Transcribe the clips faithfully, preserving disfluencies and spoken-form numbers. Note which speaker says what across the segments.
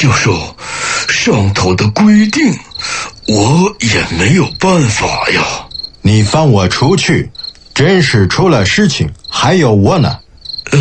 Speaker 1: 教授，上头的规定我也没有办法呀。
Speaker 2: 你放我出去，真是出了事情还有我呢。
Speaker 1: 呃，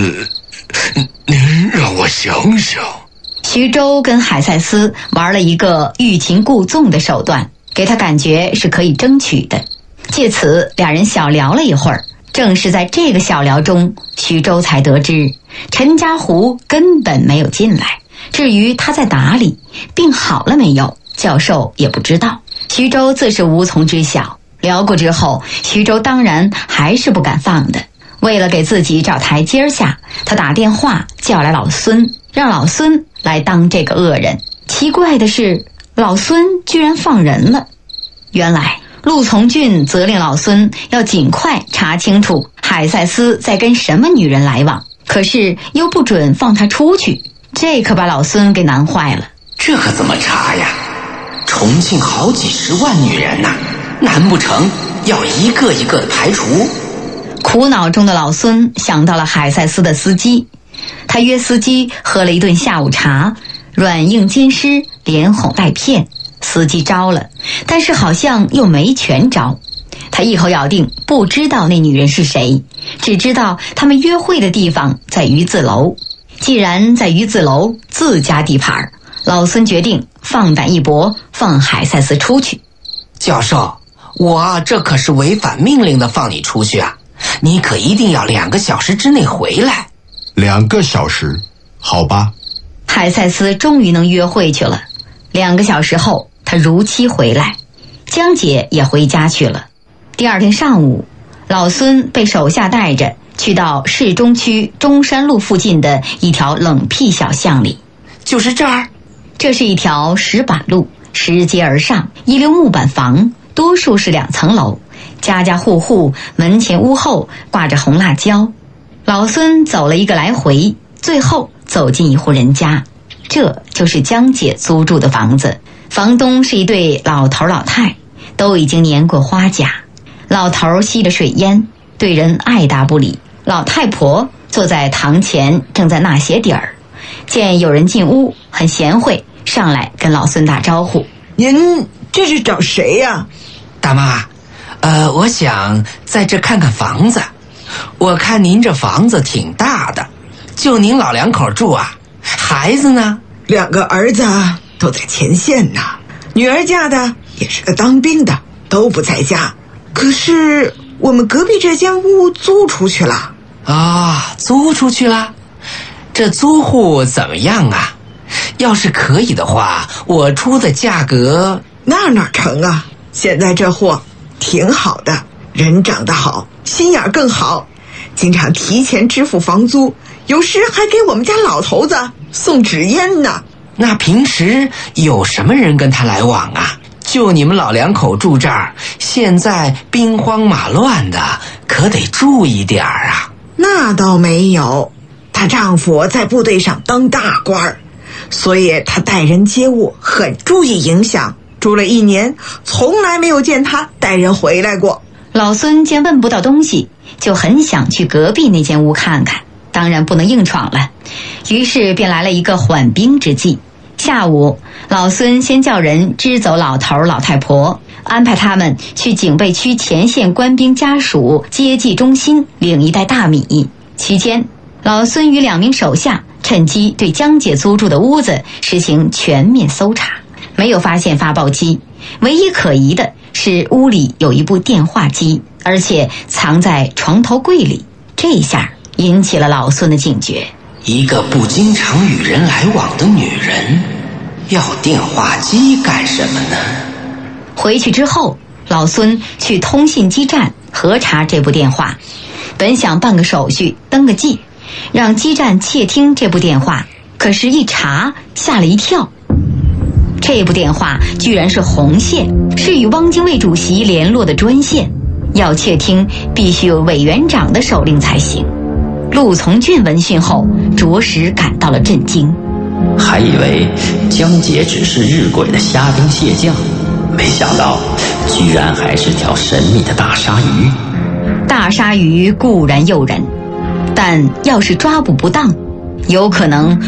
Speaker 1: 您让我想想。
Speaker 3: 徐州跟海塞斯玩了一个欲擒故纵的手段，给他感觉是可以争取的。借此俩人小聊了一会儿，正是在这个小聊中，徐州才得知陈家湖根本没有进来。至于他在哪里，病好了没有，教授也不知道，徐州自是无从知晓。聊过之后，徐州当然还是不敢放的。为了给自己找台阶下，他打电话叫来老孙，让老孙来当这个恶人。奇怪的是，老孙居然放人了。原来陆从俊责令老孙要尽快查清楚海塞斯在跟什么女人来往，可是又不准放他出去，这可把老孙给难坏了。
Speaker 4: 这可怎么查呀？重庆好几十万女人呐、啊，难不成要一个一个的排除？
Speaker 3: 苦恼中的老孙想到了海塞斯的司机，他约司机喝了一顿下午茶，软硬兼施，连哄带骗。司机招了，但是好像又没全招。他一口咬定不知道那女人是谁，只知道他们约会的地方在鱼字楼。既然在鱼字楼自家地盘，老孙决定放胆一搏，放海塞斯出去。
Speaker 4: 教授，我这可是违反命令的放你出去啊，你可一定要两个小时之内回来。
Speaker 2: 两个小时，好吧。
Speaker 3: 海塞斯终于能约会去了。两个小时后，他如期回来，江姐也回家去了。第二天上午，老孙被手下带着去到市中区中山路附近的一条冷僻小巷里。
Speaker 4: 就是这儿？
Speaker 3: 这是一条石板路，拾阶而上，一溜木板房，多数是两层楼，家家户户门前屋后挂着红辣椒。老孙走了一个来回，最后走进一户人家，这就是江姐租住的房子。房东是一对老头老太，都已经年过花甲。老头吸着水烟，对人爱答不理。老太婆坐在堂前，正在纳鞋底儿，见有人进屋，很贤惠，上来跟老孙打招呼：“
Speaker 5: 您这是找谁呀？”“
Speaker 4: 大妈，呃，我想在这看看房子。我看您这房子挺大的，就您老两口住啊？孩子呢？”“
Speaker 5: 两个儿子都在前线呢，女儿嫁的也是个当兵的，都不在家。可是我们隔壁这间屋租出去了。”“
Speaker 4: 啊，租出去了？这租户怎么样啊？要是可以的话，我出的价格……”“
Speaker 5: 那哪成啊，现在这货挺好的，人长得好，心眼更好，经常提前支付房租，有时还给我们家老头子送纸烟呢。”“
Speaker 4: 那平时有什么人跟他来往啊？就你们老两口住这儿，现在兵荒马乱的，可得注意点儿啊。”“
Speaker 5: 那倒没有，她丈夫在部队上当大官，所以她待人接物很注意影响。住了一年，从来没有见她带人回来过。”
Speaker 3: 老孙见问不到东西，就很想去隔壁那间屋看看，当然不能硬闯了，于是便来了一个缓兵之计。下午，老孙先叫人支走老头老太婆，安排他们去警备区前线官兵家属接济中心领一袋大米。期间，老孙与两名手下趁机对江姐租住的屋子实行全面搜查，没有发现发报机，唯一可疑的是屋里有一部电话机，而且藏在床头柜里。这下引起了老孙的警觉。
Speaker 4: 一个不经常与人来往的女人，要电话机干什么呢？
Speaker 3: 回去之后，老孙去通信基站核查这部电话，本想办个手续登个记，让基站窃听这部电话，可是一查吓了一跳。这部电话居然是红线，是与汪精卫主席联络的专线，要窃听必须有委员长的手令才行。陆从俊闻讯后着实感到了震惊，
Speaker 6: 还以为江姐只是日晷的虾兵蟹将，没想到居然还是条神秘的大鲨鱼。
Speaker 3: 大鲨鱼固然诱人，但要是抓捕不当，有可能